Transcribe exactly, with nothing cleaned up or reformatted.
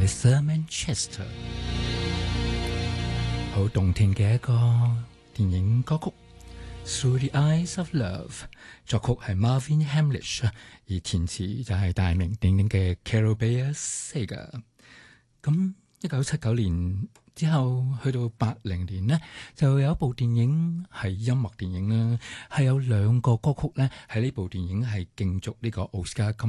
Melissa Manchester， 好動聽嘅一個電影歌曲。Through the Eyes of Love， 作曲係 Marvin Hamlisch， 而填詞就係大名鼎鼎嘅 Carol Bayer Sager。咁一九七九年之後，去到八零年呢，就有一部電影係音樂電影啦，係有兩個歌曲咧喺呢部電影係競逐呢個奧斯卡金